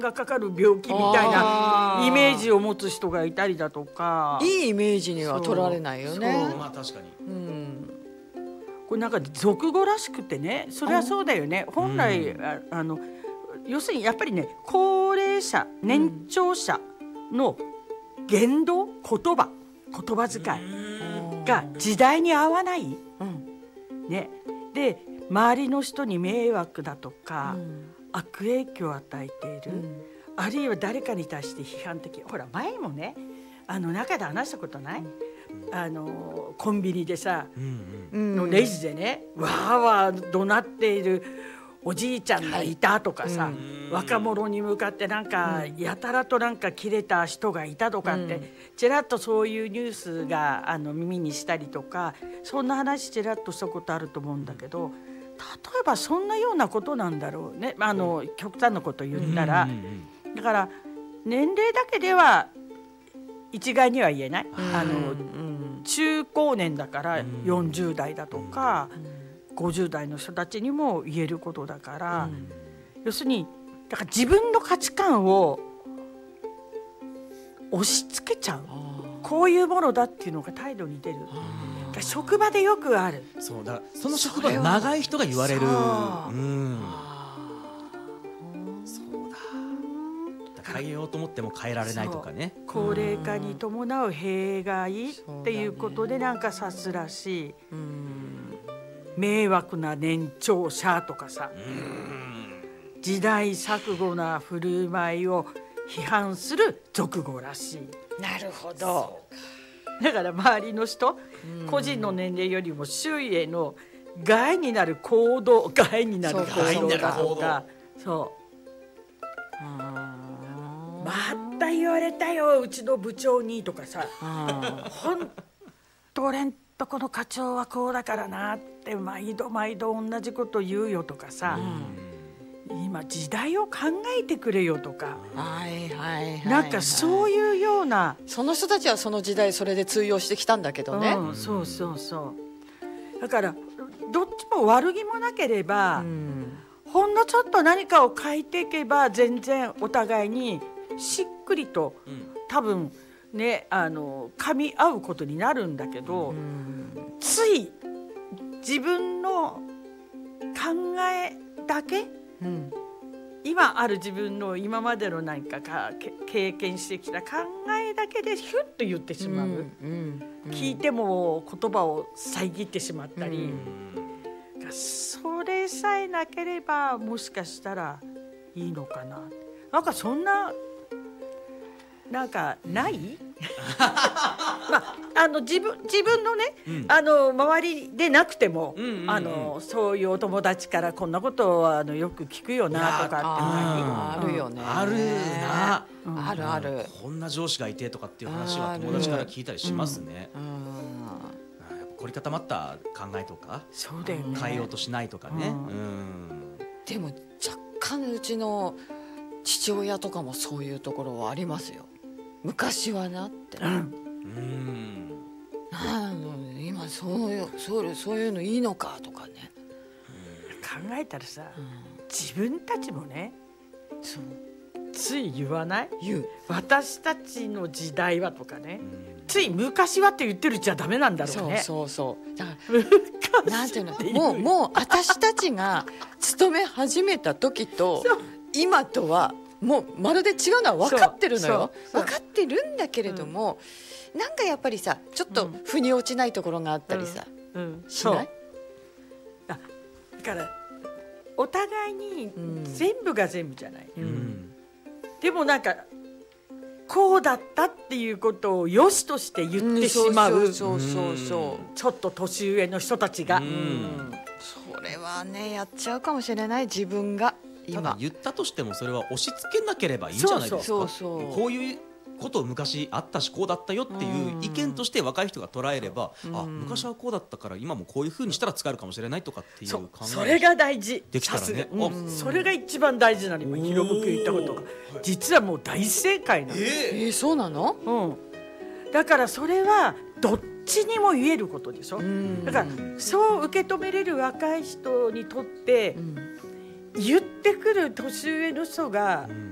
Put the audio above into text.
がかかる病気みたいなイメージを持つ人がいたりだとか、 いいイメージには取られないよね。 まあ確かに、 これなんか俗語らしくてね、それはそうだよね。本来要するにやっぱりね、高齢者年長者の言動、言葉遣いが時代に合わない、ね、で周りの人に迷惑だとか、悪影響を与えている、あるいは誰かに対して批判的。ほら前もね、中で話したことない？コンビニでさ、のレジでね、わーわー怒鳴っているおじいちゃんがいたとかさ、若者に向かってなんかやたらとなんか切れた人がいたとかって、ちらっとそういうニュースが耳にしたりとか、そんな話ちらっとしたことあると思うんだけど、例えばそんなようなことなんだろうね。極端なこと言ったら、だから年齢だけでは一概には言えない。中高年だから40代だとか、50代の人たちにも言えることだから、要するにだから自分の価値観を押し付けちゃう、こういうものだっていうのが態度に出る。職場でよくある。 そうだ、その職場長い人が言われる。変えようと思っても変えられないとかね。 高齢化に伴う弊害っていうことでなんか指すらしい。迷惑な年長者とかさ、時代錯誤な振る舞いを批判する俗語らしい。 なるほど。 だから周りの人、個人の年齢よりも周囲への害になる行動だとか、また言われたようちの部長にとかさ、本当俺んとこの課長はこうだからなって毎度同じこと言うよとかさ、今時代を考えてくれよとか、なんかそういうような、 その人たちはその時代それで通用してきたんだけどね。 だからどっちも悪気もなければ、ほんのちょっと何かを変えていけば全然お互いにしっくりと、多分ね、噛み合うことになるんだけど、つい自分の考えだけ、今ある自分の今までの何か経験してきた考えだけでヒュッと言ってしまう、聞いても言葉を遮ってしまったり、それさえなければもしかしたらいいのかな。なんかそんななんかない自分のね、周りでなくても、そういうお友達からこんなことをよく聞くよなとかってあるよね。 あるな。 ある。 こんな上司がいてとかっていう話は友達から聞いたりしますね。凝り固まった考えとか、 そうだよね、 変えようとしないとかね。 でも若干うちの父親とかもそういうところはありますよ。昔はなって、今そういうのいいのかとかね、 考えたらさ、自分たちもね、つい言わない？私たちの時代はとかね、つい昔はって言ってるじゃダメなんだろうね。 だからなんていうの、もう私たちが勤め始めた時と今とはもうまるで違うのは分かってるのよ。分かってるんだけれども、なんかやっぱりさ、ちょっと腑に落ちないところがあったりさ、しない？ だからお互いに全部が全部じゃない、でもなんかこうだったっていうことを良しとして言ってしまう、ちょっと年上の人たちが、 それはねやっちゃうかもしれない。自分がただ言ったとしてもそれは押し付けなければいいんじゃないですか。こういうこと昔あったしこうだったよっていう意見として若い人が捉えれば、昔はこうだったから今もこういう風にしたら使えるかもしれないとかっていう考え、 それが大事できたらね、 それが一番大事なの。今ひろむく言ったことが実はもう大正解なの。 そうなの？ だからそれはどっちにも言えることでしょ。だからそう受け止めれる若い人にとって、言ってくる年上の人が